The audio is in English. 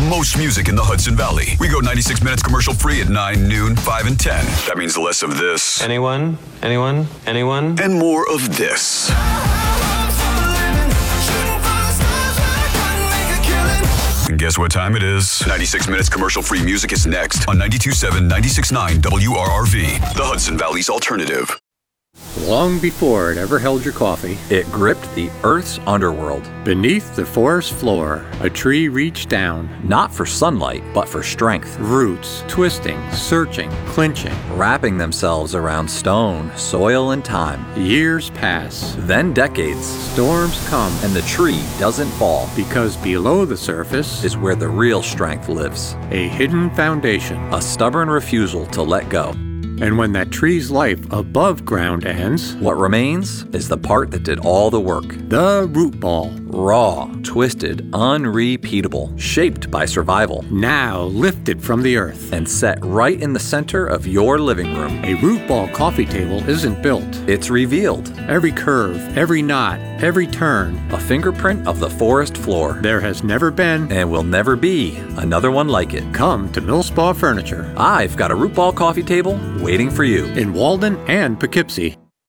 most music in the Hudson Valley. We go 96 minutes commercial free at 9, noon, 5, and 10. That means less of this. Anyone? Anyone? Anyone? And more of this. And guess what time it is? 96 minutes commercial-free music is next on 92.7, 96.9 WRRV, the Hudson Valley's alternative. Long before it ever held your coffee, it gripped the Earth's underworld. Beneath the forest floor, a tree reached down. Not for sunlight, but for strength. Roots twisting, searching, clinching. Wrapping themselves around stone, soil, and time. Years pass. Then decades. Storms come. And the tree doesn't fall. Because below the surface is where the real strength lives. A hidden foundation. A stubborn refusal to let go. And when that tree's life above ground ends, what remains is the part that did all the work. The root ball. Raw, twisted, unrepeatable, shaped by survival. Now lifted from the earth. And set right in the center of your living room. A root ball coffee table isn't built. It's revealed. Every curve, every knot, every turn. A fingerprint of the forest floor. There has never been, and will never be, another one like it. Come to Millspaw Furniture. I've got a root ball coffee table waiting for you. In Walden and Poughkeepsie.